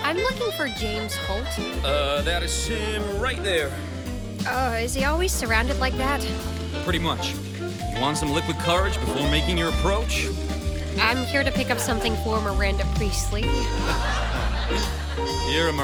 I'm looking for James Holt. That is him right there. Is he always surrounded like that? Pretty much. You want some liquid courage before making your approach? I'm here to pick up something for Miranda Priestley. You're a